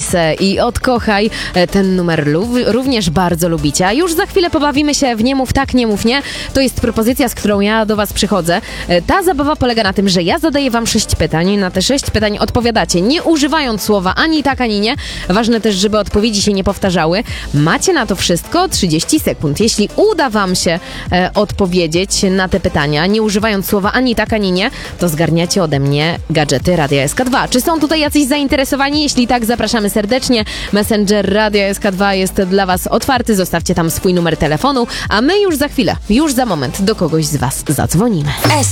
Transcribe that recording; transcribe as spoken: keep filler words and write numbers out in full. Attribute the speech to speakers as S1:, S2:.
S1: serce i odkochaj. Ten numer również bardzo lubicie. A już za chwilę pobawimy się w Nie mów tak, nie mów nie. To jest propozycja, z którą ja do was przychodzę. Ta zabawa polega na tym, że ja zadaję wam sześć pytań. Na te sześć pytań odpowiadacie, nie używając słowa ani tak, ani nie. Ważne też, żeby odpowiedzi się nie powtarzały. Macie na to wszystko trzydzieści sekund. Jeśli uda wam się e, odpowiedzieć na te pytania, nie używając słowa ani tak, ani nie, to zgarniacie ode mnie gadżety Radia S K dwa. Czy są tutaj jacyś zainteresowani? Jeśli tak, zapraszamy serdecznie. Messenger Radia S K dwa jest dla was otwarty. Zostawcie tam swój numer telefonu, a my już za chwilę, już za moment do kogoś z was zadzwonimy.